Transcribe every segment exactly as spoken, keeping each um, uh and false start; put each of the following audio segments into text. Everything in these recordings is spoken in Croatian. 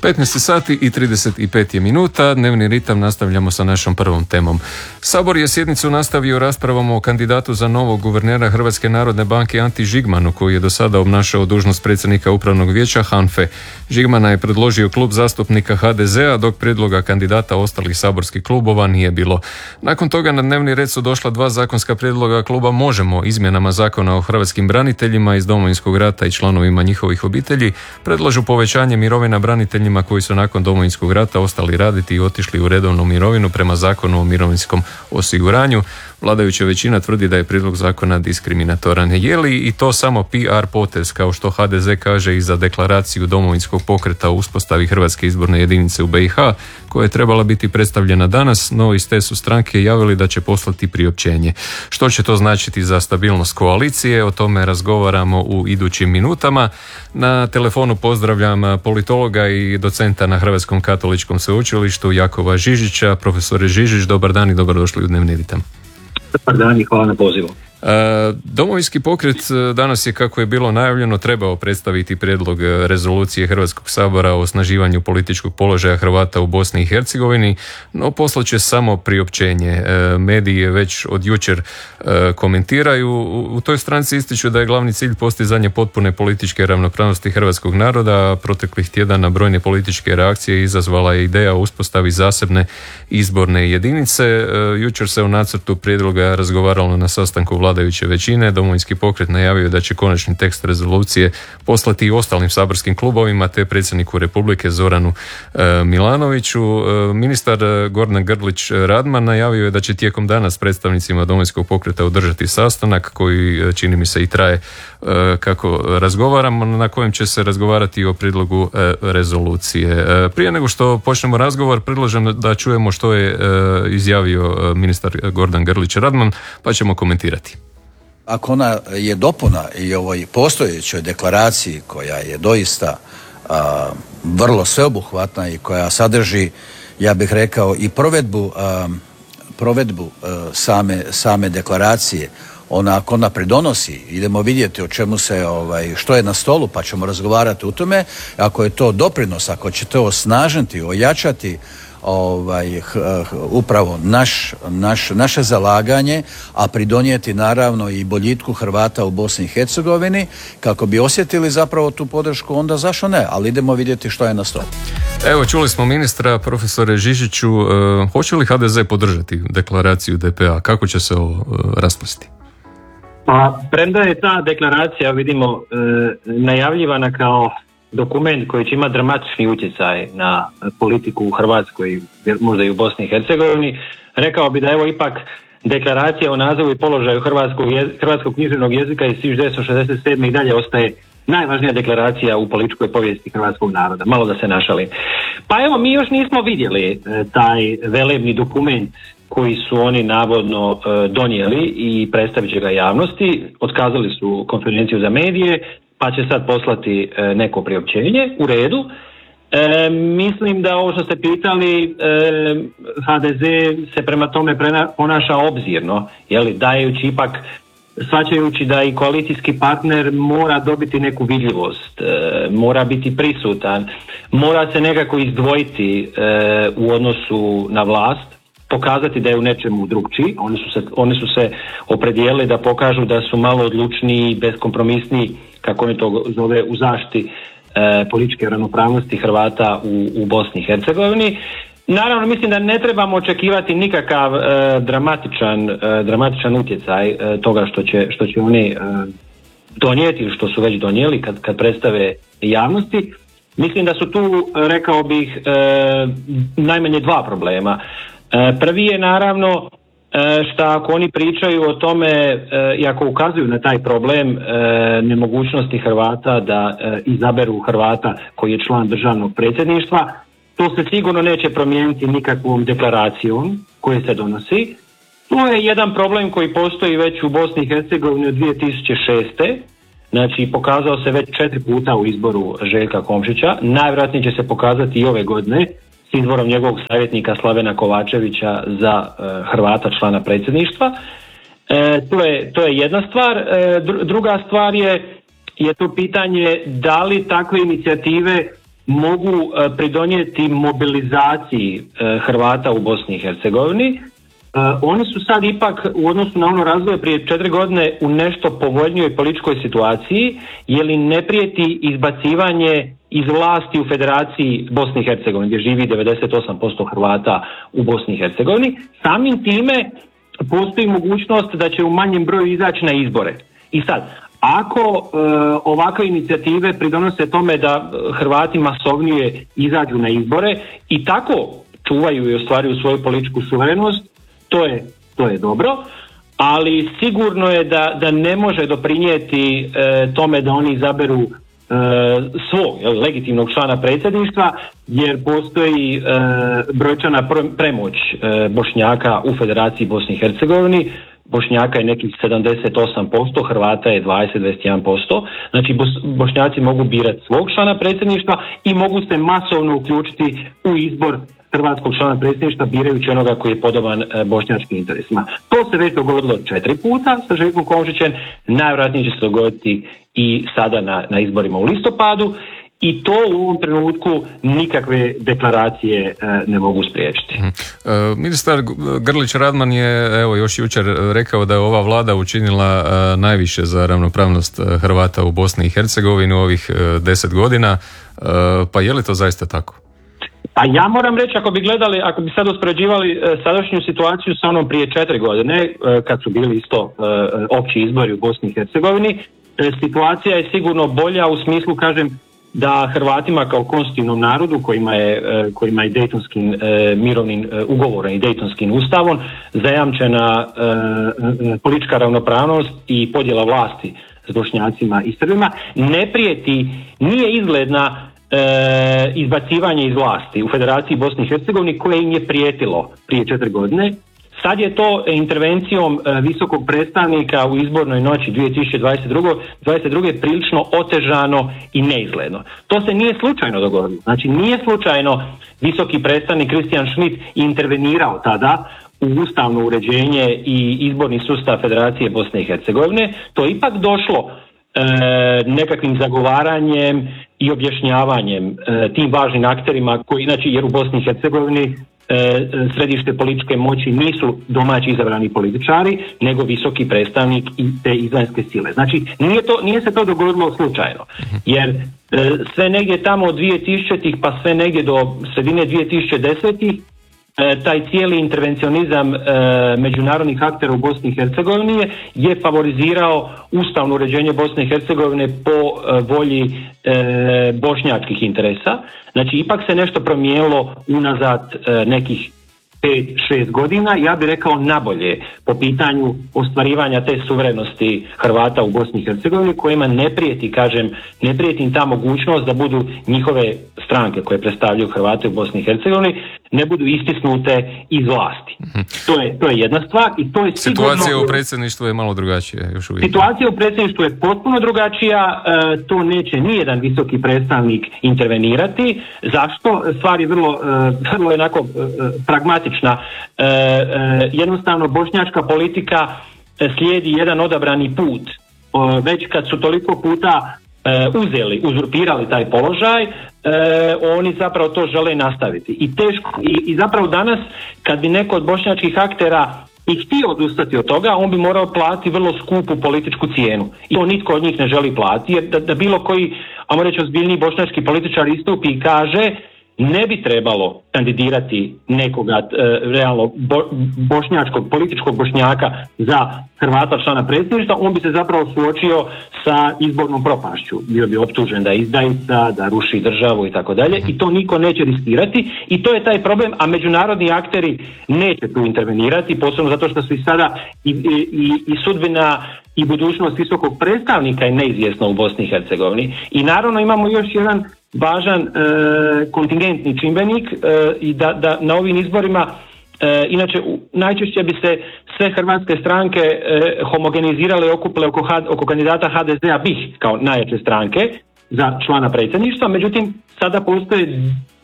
petnaest sati i trideset pet je minuta, dnevni ritam nastavljamo sa našom prvom temom. Sabor je sjednicu nastavio raspravom o kandidatu za novog guvernera Hrvatske narodne banke Anti Žigmanu, koji je do sada obnašao dužnost predsjednika upravnog vijeća HANFE. Žigmana je predložio klub zastupnika ha de ze a, dok prijedloga kandidata ostalih saborskih klubova nije bilo. Nakon toga na dnevni red su došla dva zakonska prijedloga kluba Možemo. Izmjenama zakona o hrvatskim braniteljima iz Domovinskog rata i članovima njihovih obitelji predlažu povećanje mirovina braniteljima koji su nakon Domovinskog rata ostali raditi i otišli u redovnu mirovinu prema zakonu o mirovinskom osiguranju. Vladajuća većina tvrdi da je prijedlog zakona diskriminatoran. Je li i to samo P R potez, kao što ha de ze kaže i za deklaraciju Domovinskog pokreta o uspostavi Hrvatske izborne jedinice u be i ha, koja je trebala biti predstavljena danas, no iz te su stranke javili da će poslati priopćenje. Što će to značiti za stabilnost koalicije? O tome razgovaramo u idućim minutama. Na telefonu pozdravljam politologa i docenta na Hrvatskom katoličkom sveučilištu Jakova Žižića. Profesore Žižić, dobar dan i dobrodošli u dnevni ritam. Dobar dan i hvala na pozivu. Domovinski pokret danas je, kako je bilo najavljeno, trebao predstaviti prijedlog rezolucije Hrvatskog sabora o osnaživanju političkog položaja Hrvata u Bosni i Hercegovini, no poslat će samo priopćenje. Mediji već od jučer komentiraju. U toj stranci ističu da je glavni cilj postizanje potpune političke ravnopravnosti hrvatskog naroda. Proteklih tjedana brojne političke reakcije izazvala je ideja o uspostavi zasebne izborne jedinice. Jučer se o nacrtu prijedloga razgovaralo na sastanku vladajuće većine. Domovinski pokret najavio da će konačni tekst rezolucije poslati i ostalim saborskim klubovima te predsjedniku Republike Zoranu e, Milanoviću. E, ministar Gordan Grlić Radman najavio je da će tijekom dana s predstavnicima Domovinskog pokreta održati sastanak koji, čini mi se, i traje e, kako razgovaramo, na kojem će se razgovarati o prijedlogu e, rezolucije. E, prije nego što počnemo razgovor, predlažem da čujemo što je e, izjavio ministar Gordan Grlić Radman, pa ćemo komentirati. Ako ona je dopuna i ovoj postojećoj deklaraciji koja je doista a, vrlo sveobuhvatna i koja sadrži, ja bih rekao, i provedbu, a, provedbu a, same, same deklaracije, ona ako ona pridonosi, idemo vidjeti o čemu se, ovaj, što je na stolu, pa ćemo razgovarati o tome. Ako je to doprinos, ako će to osnažiti, ojačati ovaj, h, h, upravo naš, naš, naše zalaganje, a pridonijeti naravno i boljitku Hrvata u Bosni i Hercegovini, kako bi osjetili zapravo tu podršku, onda zašto ne, ali idemo vidjeti što je na stolu. Evo, čuli smo ministra, profesore Žižiću, uh, hoće li ha de ze podržati deklaraciju de pe a? Kako će se ovo uh, rasplesti? Pa, premda je ta deklaracija, vidimo, e, najavljivana kao dokument koji će imati dramatični utjecaj na politiku u Hrvatskoj, možda i u Bosni i Hercegovini, rekao bi da evo ipak deklaracija o nazivu i položaju hrvatskog, hrvatskog književnog jezika iz hiljadu devetsto šezdeset sedme. i dalje ostaje najvažnija deklaracija u političkoj povijesti hrvatskog naroda. Malo da se našalim. Pa evo, mi još nismo vidjeli taj velebni dokument koji su oni navodno e, donijeli i predstavit će ga javnosti. Otkazali su konferenciju za medije, pa će sad poslati e, neko priopćenje. U redu. E, mislim da ovo što ste pitali, e, ha de ze se prema tome prena, ponaša obzirno, jeli, dajući ipak, shvaćajući da i koalicijski partner mora dobiti neku vidljivost, e, mora biti prisutan, mora se nekako izdvojiti e, u odnosu na vlast, pokazati da je u nečemu drugčiji. Oni su se, oni su se opredijelili da pokažu da su malo odlučniji, beskompromisniji, kako oni to zove, u zaštiti e, političke ravnopravnosti Hrvata u, u Bosni i Hercegovini. Naravno, mislim da ne trebamo očekivati nikakav e, dramatičan, e, dramatičan utjecaj e, toga što će, što će oni e, donijeti ili što su već donijeli kad, kad predstave javnosti. Mislim da su tu, rekao bih, e, najmanje dva problema. Prvi je naravno što ako oni pričaju o tome i ako ukazuju na taj problem nemogućnosti Hrvata da izaberu Hrvata koji je član državnog predsjedništva, to se sigurno neće promijeniti nikakvom deklaracijom koja se donosi. To je jedan problem koji postoji već u Bosni i Hercegovini od dvije tisuće šeste. Znači, pokazao se već četiri puta u izboru Željka Komšića. Najvjerojatnije će se pokazati i ove godine s izborom njegovog savjetnika Slavena Kovačevića za e, Hrvata člana predsjedništva. E, to je, to je jedna stvar. E, dru, druga stvar je, je to pitanje da li takve inicijative mogu pridonijeti mobilizaciji Hrvata u Bosni i Hercegovini. Oni su sad ipak u odnosu na ono razdoblje prije četiri godine u nešto povoljnijoj političkoj situaciji, jer im ne prijeti izbacivanje iz vlasti u Federaciji Bosne i Hercegovine, gdje živi devedeset osam posto Hrvata u Bosni i Hercegovini. Samim time postoji mogućnost da će u manjem broju izaći na izbore. I sad, ako e, ovakve inicijative pridonose tome da Hrvati masovnije izađu na izbore i tako čuvaju i ostvaruju svoju političku suverenost, to je, to je dobro, ali sigurno je da, da ne može doprinijeti e, tome da oni izaberu e, svog jel, legitimnog člana predsjedništva, jer postoji e, brojčana premoć e, Bošnjaka u Federaciji Bosne i Hercegovini. Bošnjaka je nekih sedamdeset osam posto, Hrvata je dvadeset do dvadeset jedan posto. Znači Bošnjaci mogu birati svog člana predsjedništva i mogu se masovno uključiti u izbor hrvatskog člana predsjedništva birajući onoga koji je podoban bošnjačkim interesima. To se već dogodilo četiri puta sa Željkom Komšićem, najvjerojatnije će se dogoditi i sada na, na izborima u listopadu. I to u ovom trenutku nikakve deklaracije e, ne mogu spriječiti. E, ministar Grlić Radman je evo još jučer rekao da je ova vlada učinila e, najviše za ravnopravnost Hrvata u Bosni i Hercegovini u ovih e, deset godina. E, pa je li to zaista tako? Pa ja moram reći, ako bi gledali, ako bi sad uspoređivali e, sadašnju situaciju sa onom prije četiri godine, e, kad su bili isto e, opći izbori u Bosni i Hercegovini, e, situacija je sigurno bolja u smislu, kažem, da Hrvatima kao konstitutivnom narodu kojima je, kojima je Dejtonskim e, mirovnim e, ugovorom i Dejtonskim ustavom zajamčena e, politička ravnopravnost i podjela vlasti s Bošnjacima i Srbima, ne prijeti, nije izgledna e, izbacivanje iz vlasti u Federaciji Bosne i Hercegovine koje im je prijetilo prije četiri godine. Sad je to intervencijom visokog predstavnika u izbornoj noći dvije tisuće dvadeset druge prilično otežano i neizgledno. To se nije slučajno dogodilo. Znači nije slučajno visoki predstavnik Christian Schmidt intervenirao tada u ustavno uređenje i izborni sustav Federacije Bosne i Hercegovine. To je ipak došlo e, nekakvim zagovaranjem i objašnjavanjem e, tim važnim akterima koji, znači jer u Bosni i Hercegovini središte političke moći nisu domaći izabrani političari, nego visoki predstavnik i te izvanjske sile. Znači, nije, to, nije se to dogodilo slučajno, jer e, sve negdje tamo od dvije tisućitih pa sve negdje do sredine dvije tisuće desetih e, taj cijeli intervencionizam e, međunarodnih aktera u Bosni i Hercegovini je favorizirao ustavno uređenje Bosne i Hercegovine po e, volji e, bošnjačkih interesa. Znači ipak se nešto promijenilo unazad e, nekih pet šest godina, ja bih rekao nabolje po pitanju ostvarivanja te suverenosti Hrvata u Bosni i Hercegovini kojima ne prijeti, kažem, ne prijeti im ta mogućnost da budu njihove stranke koje predstavljaju Hrvate u Bosni i Hercegovini ne budu istisnute iz vlasti. Mm-hmm. To je, to je jedna stvar i to je sigurno... Situacija u predsjedništvu je malo drugačija još uvijek. Situacija u predsjedništvu je potpuno drugačija, e, to neće nijedan visoki predstavnik intervenirati. Zašto? Stvar je vrlo, e, vrlo jednako e, pragmatična. E, e, jednostavno bošnjačka politika slijedi jedan odabrani put. E, već kad su toliko puta e, uzeli, uzurpirali taj položaj, E, oni zapravo to žele nastaviti i teško i, i zapravo danas kad bi neko od bošnjačkih aktera i htio odustati od toga, on bi morao platiti vrlo skupu političku cijenu i to nitko od njih ne želi platiti jer da, da bilo koji, ajmo reći, ozbiljniji bošnjački političar istupi i kaže ne bi trebalo kandidirati nekoga e, realno bo, bošnjačkog, političkog Bošnjaka za Hrvata člana predsjedništva, on bi se zapravo suočio sa izbornom propašću. Bio bi optužen da je izdajica, da ruši državu i tako dalje i to niko neće riskirati i to je taj problem, a međunarodni akteri neće tu intervenirati, posebno zato što su i sada i, i, i sudbina i budućnost visokog predstavnika je neizvjesna u Bosni i Hercegovini. I naravno imamo još jedan važan e, kontingentni čimbenik e, i da, da na ovim izborima e, inače u, najčešće bi se sve hrvatske stranke e, homogenizirale i okupile oko, oko kandidata ha de zea BiH kao najjače stranke za člana predsjedništva, međutim sada postoje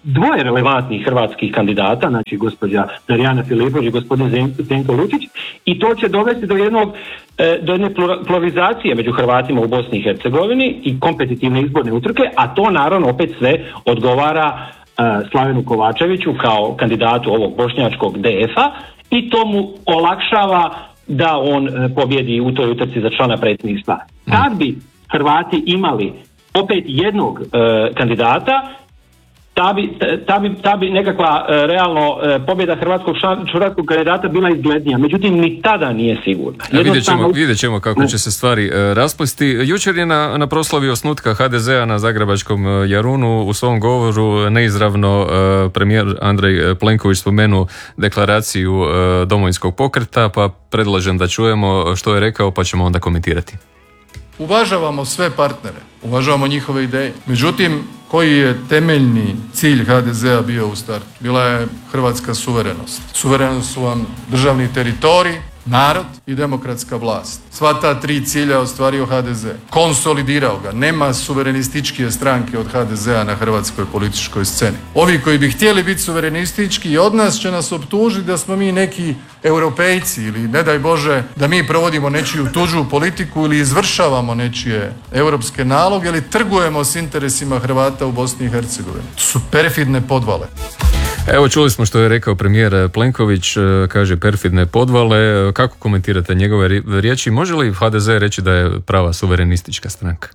dvoje relevantnih hrvatskih kandidata, znači gospođa Darijana Filipović i gospodin Zdenko Lučić, i to će dovesti do jednog do jedne pluralizacije među Hrvatima u Bosni i Hercegovini i kompetitivne izborne utrke, a to naravno opet sve odgovara Slavenu Kovačeviću kao kandidatu ovog bošnjačkog D F-a i to mu olakšava da on pobjedi u toj utrci za člana predsjedništva. Kad bi Hrvati imali opet jednog e, kandidata, ta bi, ta, bi, ta bi nekakva e, realno e, pobjeda hrvatskog, hrvatskog kandidata bila izglednija. Međutim, ni tada nije sigurna. Vidjet ćemo, vidjet ćemo kako će se stvari e, rasplesti. Jučer je na, na proslavi osnutka H D Z-a na Zagrebačkom Jarunu u svom govoru neizravno e, premijer Andrej Plenković spomenuo deklaraciju e, Domovinskog pokreta, pa predlažem da čujemo što je rekao, pa ćemo onda komentirati. Uvažavamo sve partnere, uvažavamo njihove ideje. Međutim, koji je temeljni cilj H D Z-a bio u startu? Bila je hrvatska suverenost. Suverenost su vam državni teritorij, narod i demokratska vlast. Sva ta tri cilja ostvario H D Z. Konsolidirao ga. Nema suverenističke stranke od H D Z-a na hrvatskoj političkoj sceni. Ovi koji bi htjeli biti suverenistički od nas će nas optužiti da smo mi neki europejci ili ne daj Bože da mi provodimo nečiju tuđu politiku ili izvršavamo nečije europske naloge ili trgujemo s interesima Hrvata u Bosni i Hercegovini. To su perfidne podvale. Evo, čuli smo što je rekao premijer Plenković, kaže perfidne podvale. Kako komentirate njegove riječi? Može li H D Z reći da je prava suverenistička stranka?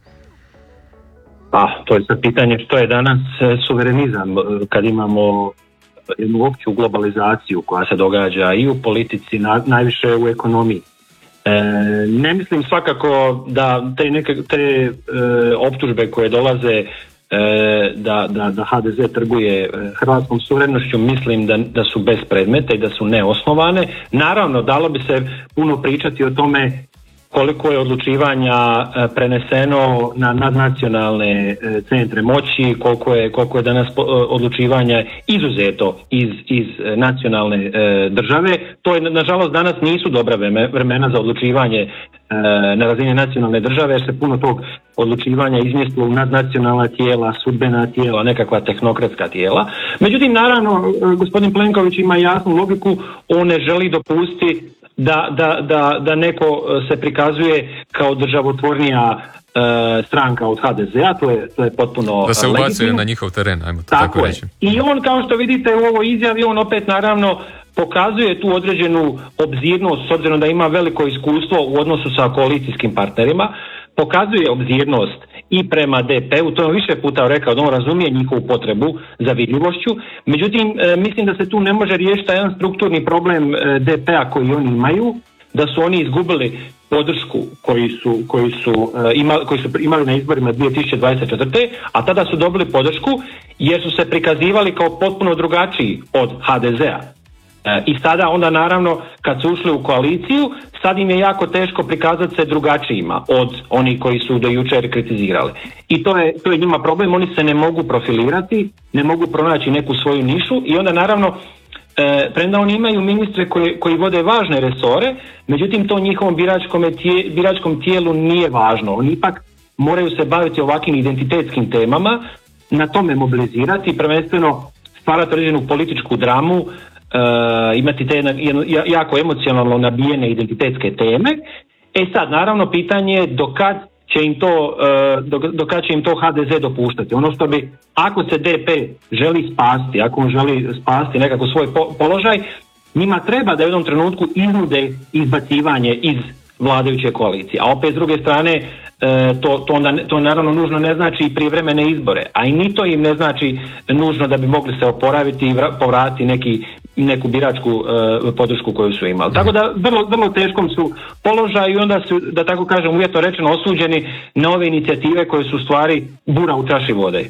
Pa, to je sad pitanje što je danas suverenizam, kad imamo jednu opću globalizaciju koja se događa i u politici, na, najviše u ekonomiji. E, ne mislim svakako da te neke te e, optužbe koje dolaze Da, da, da H D Z trguje hrvatskom suverenošću, mislim da, da su bez predmeta i da su neosnovane. Naravno, dalo bi se puno pričati o tome koliko je odlučivanja preneseno na nadnacionalne centre moći, koliko je, koliko je danas odlučivanja izuzeto iz, iz nacionalne države. To je, nažalost, danas nisu dobra vremena za odlučivanje na razini nacionalne države, jer se puno tog odlučivanja izmjestilo u nadnacionalna tijela, sudbena tijela, nekakva tehnokratska tijela. Međutim, naravno, gospodin Plenković ima jasnu logiku, on ne želi dopustiti da, da, da, da neko se prikazuje kao državotvornija e, stranka od H D Z-a, to je, to je potpuno da se ubacuje legitimno na njihov teren, ajmo to tako, tako reći. I on, kao što vidite u ovoj izjavi, on opet naravno pokazuje tu određenu obzirnost, s obzirom da ima veliko iskustvo u odnosu sa koalicijskim partnerima, pokazuje obzirnost i prema D P-u, to je više puta rekao da on razumije njihovu potrebu za vidljivošću, međutim e, mislim da se tu ne može riješiti jedan strukturni problem e, D P-a koji oni imaju, da su oni izgubili podršku koji su, koji su, e, imali, koji su imali na izborima dvije tisuće dvadeset četvrte. a tada su dobili podršku jer su se prikazivali kao potpuno drugačiji od H D Z-a. I sada onda naravno kad su ušli u koaliciju, sad im je jako teško prikazati se drugačijima od onih koji su do jučer kritizirali. I to je, to je njima problem, oni se ne mogu profilirati, ne mogu pronaći neku svoju nišu i onda naravno e, premda oni imaju ministre koji, koji vode važne resore, međutim to njihovom biračkom, tije, biračkom tijelu nije važno. Oni ipak moraju se baviti ovakvim identitetskim temama, na tome mobilizirati, prvenstveno stvarati određenu političku dramu, Uh, imati te jedno, jako emocionalno nabijene identitetske teme. E sad, naravno, pitanje je do kad će im to, uh, do, do kad će im to H D Z dopuštati. Ono što bi, ako se D P želi spasti, ako on želi spasti nekako svoj po, položaj, njima treba da u jednom trenutku iznude izbacivanje iz vladajuće koalicije. A opet s druge strane, To, to, onda, to naravno nužno ne znači i prijevremene izbore, a i ni to im ne znači nužno da bi mogli se oporaviti i povratiti neki, neku biračku uh, podršku koju su imali. Tako da vrlo, vrlo teškom su položaju i onda su, da tako kažem, uvjetno rečeno osuđeni na ove inicijative koje su u stvari bura u čaši vode.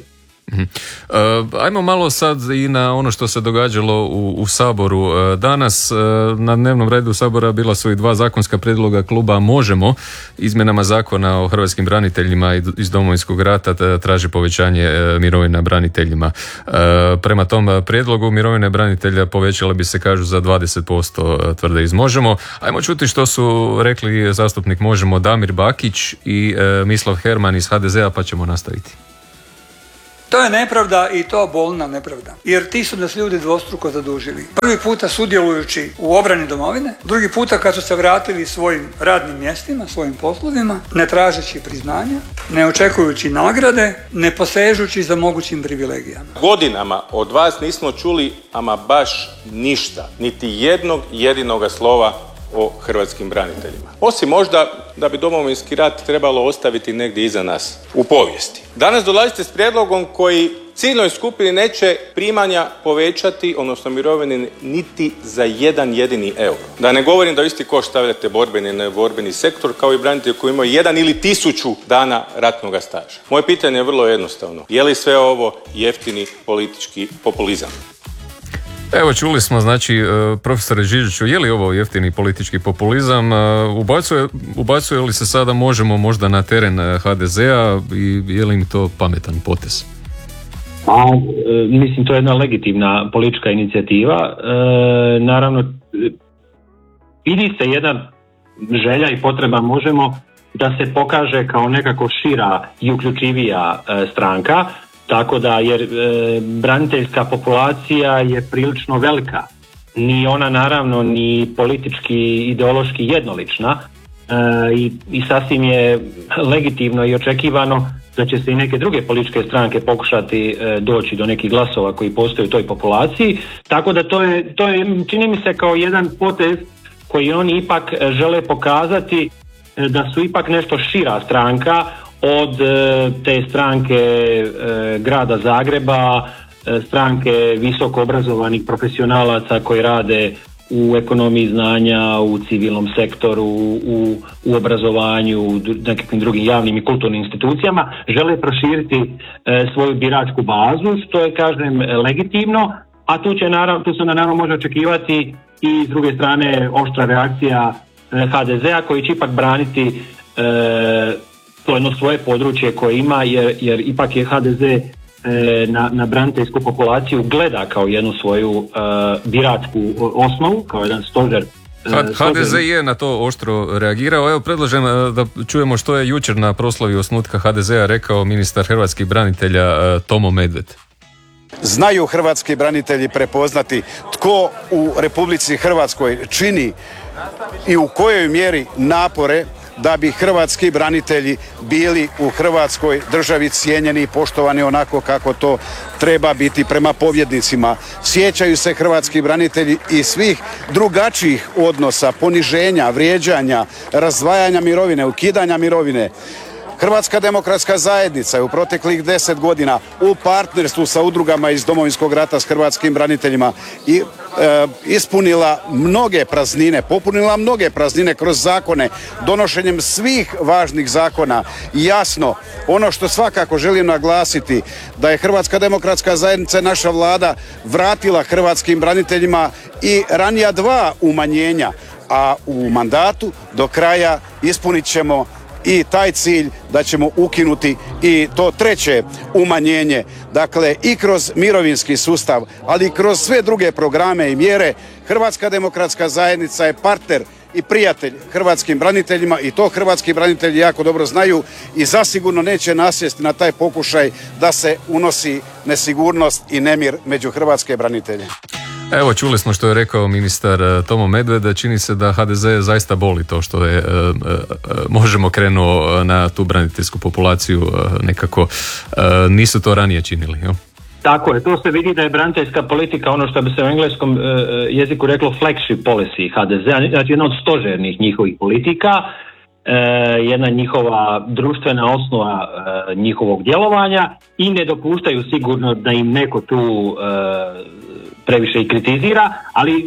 Uh, ajmo malo sad i na ono što se događalo u, u Saboru uh, danas. Uh, na dnevnom redu Sabora bila su i dva zakonska prijedloga kluba Možemo. Izmjenama zakona o hrvatskim braniteljima iz Domovinskog rata traži povećanje uh, mirovina braniteljima. Uh, prema tom prijedlogu mirovine branitelja povećale bi se, kažu, za dvadeset posto, tvrde iz Možemo. Ajmo čuti što su rekli zastupnik Možemo Damir Bakić i uh, Mislav Herman iz H D Z-a, pa ćemo nastaviti. To je nepravda i to bolna nepravda. Jer ti su nas ljudi dvostruko zadužili. Prvi puta sudjelujući u obrani domovine, drugi puta kad su se vratili svojim radnim mjestima, svojim poslovima, ne tražeći priznanja, ne očekujući nagrade, ne posežući za mogućim privilegijama. Godinama od vas nismo čuli ama baš ništa, niti jednog jedinoga slova o hrvatskim braniteljima. Osim možda da bi Domovinski rat trebalo ostaviti negdje iza nas, u povijesti. Danas dolazite s prijedlogom koji ciljnoj skupini neće primanja povećati, odnosno mirovine, niti za jedan jedini euro. Da ne govorim da u isti koš stavljate borbeni i neborbeni sektor, kao i branitelji koji imaju jedan ili tisuću dana ratnog staža. Moje pitanje je vrlo jednostavno. Je li sve ovo jeftini politički populizam? Evo, čuli smo, znači, profesore Žižiću, je li ovo jeftini politički populizam? Ubacuje, ubacuje li se sada Možemo možda na teren ha de zea i je li im to pametan potez? A, mislim, to je jedna legitimna politička inicijativa. E, naravno, vidi se jedna želja i potreba Možemo da se pokaže kao nekako šira i uključivija e, stranka, tako da, jer e, braniteljska populacija je prilično velika. Ni ona naravno ni politički, ideološki jednolična e, i, i sasvim je legitimno i očekivano da će se i neke druge političke stranke pokušati e, doći do nekih glasova koji postoje u toj populaciji. Tako da to je, to je, čini mi se kao jedan potez koji oni ipak žele pokazati e, da su ipak nešto šira stranka od e, te stranke e, grada Zagreba, e, stranke visoko obrazovanih profesionalaca koji rade u ekonomiji znanja, u civilnom sektoru, u, u obrazovanju, u nekakvim drugim javnim i kulturnim institucijama, žele proširiti e, svoju biračku bazu, što je, kažem, legitimno, a tu, će, naravno, tu se naravno može očekivati i s druge strane oštra reakcija e, ha de zea koji će ipak braniti e, to jedno svoje područje koje ima, jer, jer ipak je ha de ze e, na, na braniteljsku populaciju gleda kao jednu svoju uh, biračku osnovu, kao jedan stožer. ha de ze je na to oštro reagirao. Evo, predlažem da čujemo što je jučer na proslavi osnutka ha de zea rekao ministar hrvatskih branitelja Tomo Medved. Znaju hrvatski branitelji prepoznati tko u Republici Hrvatskoj čini i u kojoj mjeri napore da bi hrvatski branitelji bili u Hrvatskoj državi cijenjeni i poštovani onako kako to treba biti prema pobjednicima. Sjećaju se hrvatski branitelji i svih drugačijih odnosa, poniženja, vrijeđanja, razdvajanja mirovine, ukidanja mirovine. Hrvatska demokratska zajednica je u proteklih deset godina u partnerstvu sa udrugama iz Domovinskog rata s hrvatskim braniteljima i e, ispunila mnoge praznine, popunila mnoge praznine kroz zakone, donošenjem svih važnih zakona. Jasno, ono što svakako želim naglasiti, da je Hrvatska demokratska zajednica, naša vlada, vratila hrvatskim braniteljima i ranija dva umanjenja, a u mandatu do kraja ispunit ćemo i taj cilj da ćemo ukinuti i to treće umanjenje. Dakle, i kroz mirovinski sustav, ali i kroz sve druge programe i mjere, Hrvatska demokratska zajednica je partner i prijatelj hrvatskim braniteljima i to hrvatski branitelji jako dobro znaju i zasigurno neće nasjesti na taj pokušaj da se unosi nesigurnost i nemir među hrvatske branitelje. Evo, čuli smo što je rekao ministar Tomo Medved. Čini se da ha de ze zaista boli to što je e, e, Možemo krenuo na tu braniteljsku populaciju e, nekako. E, nisu to ranije činili, jo? Tako je, to se vidi da je braniteljska politika ono što bi se u engleskom e, jeziku reklo flagship policy ha de ze, znači jedna od stožernih njihovih politika, e, jedna njihova društvena osnova e, njihovog djelovanja i ne dopuštaju sigurno da im neko tu e, previše i kritizira, ali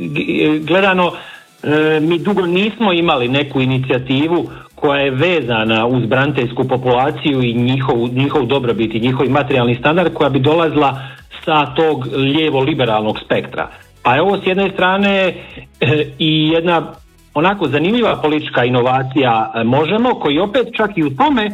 gledano e, mi dugo nismo imali neku inicijativu koja je vezana uz braniteljsku populaciju i njihovu, njihov dobrobit i njihov materijalni standard koja bi dolazila sa tog lijevo-liberalnog spektra. Pa je ovo s jedne strane e, i jedna onako zanimljiva politička inovacija e, Možemo, koji opet čak i u tome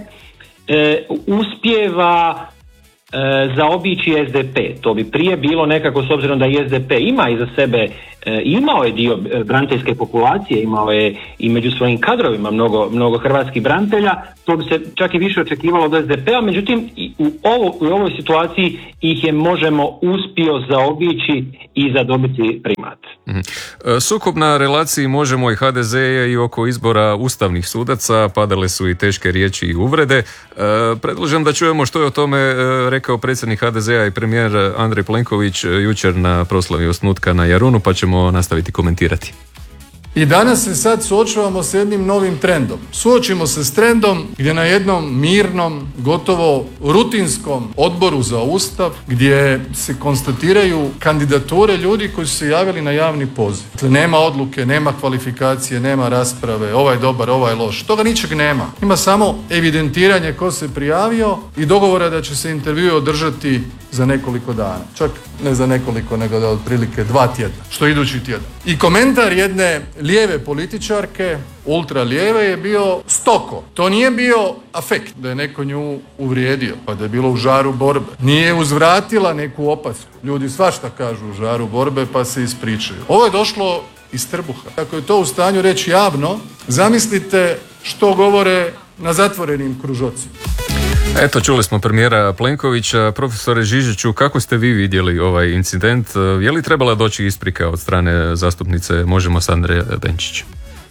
e, uspijeva E, zaobići es de pe. To bi prije bilo nekako, s obzirom da i es de pe ima iza sebe imao je dio braniteljske populacije, imao je i među svojim kadrovima mnogo, mnogo hrvatskih branitelja, to bi se čak i više očekivalo od es de pe-a, međutim u, ovo, u ovoj situaciji ih je možemo uspio zaobići i zadobiti primat. Mm-hmm. Sukob na relaciji Možemo i ha de ze je i oko izbora ustavnih sudaca, padale su i teške riječi i uvrede. E, predlažem da čujemo što je o tome rekao predsjednik ha de ze-a i premijer Andrej Plenković jučer na proslavi osnutka na Jarunu, pa ćemo nastaviti komentirati. I danas se sad suočavamo s jednim novim trendom. Suočimo se s trendom gdje na jednom mirnom, gotovo rutinskom odboru za Ustav, gdje se konstatiraju kandidature ljudi koji su se javili na javni poziv. Dakle, nema odluke, nema kvalifikacije, nema rasprave, ovaj je dobar, ovaj je loš. Toga ničeg nema. Ima samo evidentiranje ko se prijavio i dogovora da će se intervju održati za nekoliko dana. Čak ne za nekoliko, nego da otprilike dva tjedna, što idući tjedan. I komentar jedne lijeve političarke, ultra lijeve, je bio stoko. To nije bio afekt da je neko nju uvrijedio, pa da je bilo u žaru borbe. Nije uzvratila neku opasku. Ljudi svašta kažu u žaru borbe pa se ispričaju. Ovo je došlo iz trbuha. Ako je to u stanju reći javno, zamislite što govore na zatvorenim kružocima. Eto, čuli smo premijera Plenkovića. Profesore Žižiću, kako ste vi vidjeli ovaj incident? Je li trebala doći isprika od strane zastupnice Možemo Sandre Benčić?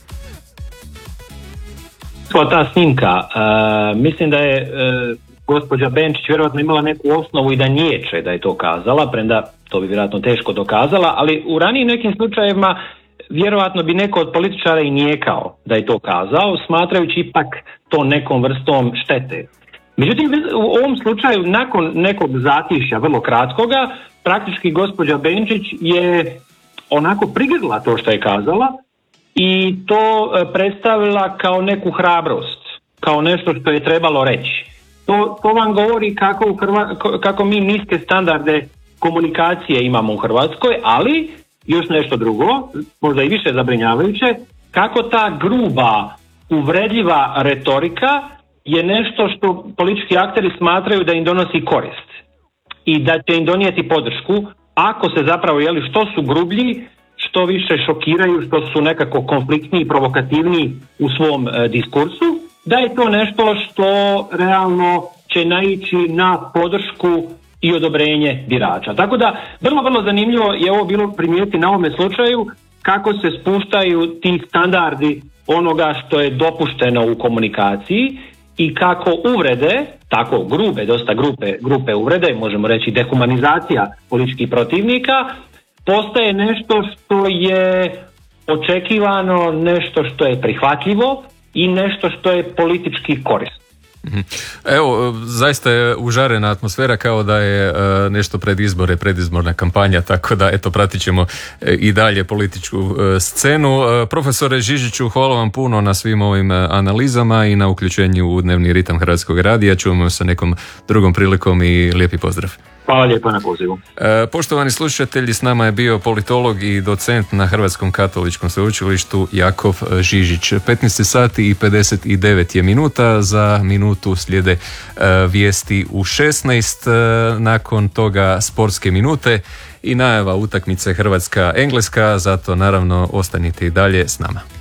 Ta snimka, uh, mislim da je uh, gospođa Benčić vjerojatno imala neku osnovu i da niječe da je to kazala, premda to bi vjerojatno teško dokazala, ali u ranijim nekim slučajevima vjerojatno bi neko od političara i nijekao da je to kazao, smatrajući ipak to nekom vrstom štete. Međutim, u ovom slučaju, nakon nekog zatišja, vrlo kratkoga, praktički gospođa Benčić je onako prigrdla to što je kazala i to predstavila kao neku hrabrost, kao nešto što je trebalo reći. To, to vam govori kako, u Hrva, kako mi niske standarde komunikacije imamo u Hrvatskoj, ali još nešto drugo, možda i više zabrinjavajuće, kako ta gruba, uvredljiva retorika je nešto što politički akteri smatraju da im donosi korist i da će im donijeti podršku ako se zapravo, jeli, što su grublji, što više šokiraju, što su nekako konfliktniji, provokativniji u svom e, diskursu, da je to nešto što realno će naići na podršku i odobrenje birača. Tako da, vrlo, vrlo zanimljivo je ovo bilo primijeti na ovome slučaju kako se spuštaju ti standardi onoga što je dopušteno u komunikaciji i kako uvrede, tako grube, dosta grupe, grupe uvrede, možemo reći dehumanizacija političkih protivnika, postaje nešto što je očekivano, nešto što je prihvatljivo i nešto što je politički korisno. Evo, zaista je užarena atmosfera kao da je uh, nešto pred izbore, predizborna kampanja, tako da eto, pratit ćemo uh, i dalje političku uh, scenu. Uh, profesore Žižiću, hvala vam puno na svim ovim uh, analizama i na uključenju u dnevni ritam Hrvatskog radija. Čujemo se nekom drugom prilikom i lijepi pozdrav. Hvala lijepo na pozivu. E, poštovani slušatelji, s nama je bio politolog i docent na Hrvatskom katoličkom sveučilištu Jakov Žižić. petnaest sati i pedeset devet je minuta, za minutu slijede e, vijesti u šesnaest, e, nakon toga sportske minute i najava utakmice Hrvatska-Engleska, zato naravno ostanite i dalje s nama.